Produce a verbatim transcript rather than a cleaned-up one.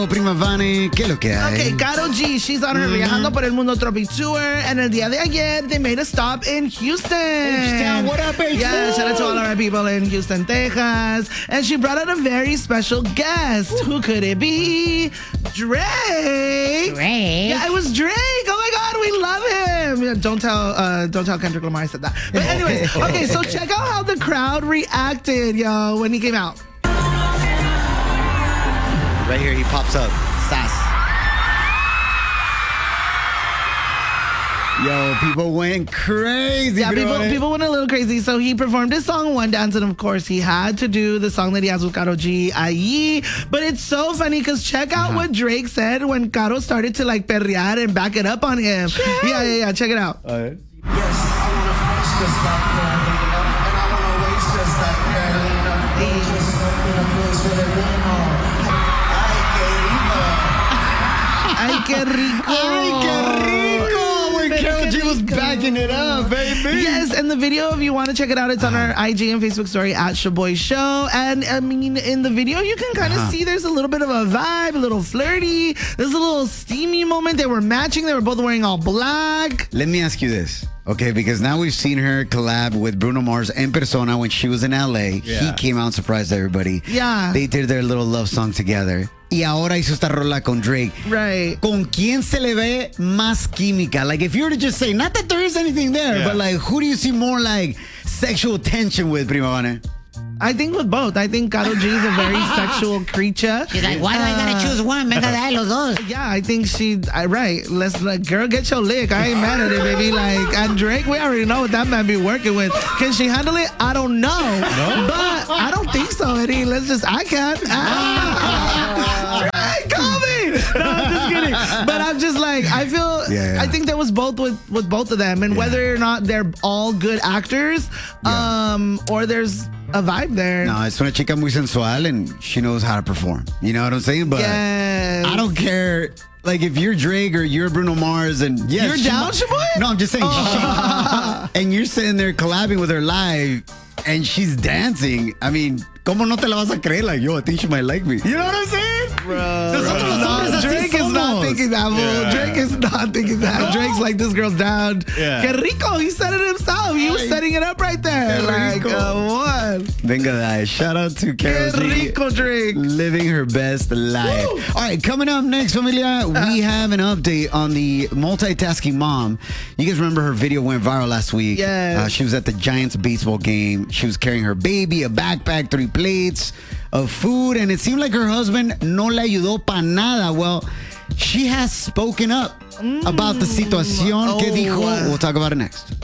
Prima Vane, ¿qué es lo que hay? Okay, Karol G, she's on her mm-hmm. Viajando por el Mundo Tropic Tour, and el día de ayer, they made a stop in Houston. Houston, what up, H? Yeah, shout out to all of our people in Houston, Texas. And she brought out a very special guest. Who could it be? Drake. Drake? Yeah, it was Drake. Oh my God, we love him. Yeah, don't tell, uh, don't tell Kendrick Lamar I said that. But anyways, okay, so check out how the crowd reacted, yo, when he came out. Right here, he pops up. Sass. Yo, people went crazy. Yeah, people, people went a little crazy. So he performed his song One Dance, and of course he had to do the song that he has with Karol G, Ayi. But it's so funny because check out uh-huh. what Drake said when Karol started to like perrear and back it up on him. Yeah, yeah, yeah. yeah. Check it out. All right. Yes, I want to fresh just like Carolina, and I want to waste just like Carolina. Hey. Just in a place where they won't know. Ay, qué rico. Ay, qué rico. When Karol G was backing it up, baby. Yes, and the video, if you want to check it out, it's on our I G and Facebook story at Shaboy Show. And I mean, in the video, you can kind of uh-huh. see there's a little bit of a vibe, a little flirty. There's a little steamy moment. They were matching. They were both wearing all black. Let me ask you this. Okay, because now we've seen her collab with Bruno Mars en persona when she was in L A. Yeah. He came out and surprised everybody. Yeah. They did their little love song together. Y ahora hizo esta rola con Drake. Right. ¿Con quién se le ve más química? Like, if you were to just say, not that there is anything there, yeah. but like, who do you see more like sexual tension with, Prima Vane? I think with both. I think Karol G is a very sexual creature. She's like, why do uh, I gotta choose one? Venga de ahí los dos. Yeah, I think she, uh, right. Let's, like, girl, get your lick. I ain't mad at it, baby. Like, and Drake, we already know what that man be working with. Can she handle it? I don't know. No? But I don't think so, Eddie. Let's just, I can. Ah. Drake, call me. No, I'm just kidding. But I'm just like, I feel, yeah, yeah. I think that was both with, with both of them. And yeah. whether or not they're all good actors, yeah. um, or there's a vibe there. No, it's una chica muy sensual and she knows how to perform. You know what I'm saying? But yes. I don't care. Like, if you're Drake or you're Bruno Mars and yes, you're she, down, Shaboy? No, I'm just saying. Oh. She, and you're sitting there collabing with her live and she's dancing. I mean, ¿cómo no te la vas a creer? Like, yo, I think she might like me. You know what I'm saying? Bro. No, Drake is not thinking that, fool. Yeah. Drake is not thinking that. No. Drake's like, this girl's down. Yeah. Que rico. He said it himself. He was setting it up right there. Like, uh, what? Venga de ahí. Shout out to Karol G. Rico Drake. Living her best life. Woo. All right, coming up next, familia, we have an update on the multitasking mom. You guys remember her video went viral last week. Yes. Uh, she was at the Giants baseball game. She was carrying her baby, a backpack, three plates of food, and it seemed like her husband no le ayudó pa nada. Well, she has spoken up mm. about the situación. Oh. Que dijo. We'll talk about it next.